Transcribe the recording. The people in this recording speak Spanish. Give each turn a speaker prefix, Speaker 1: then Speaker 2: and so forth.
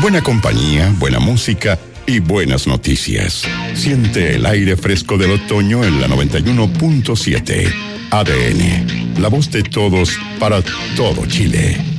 Speaker 1: Buena compañía, buena música y buenas noticias. Siente el aire fresco del otoño en la 91.7. ADN, la voz de todos para todo Chile.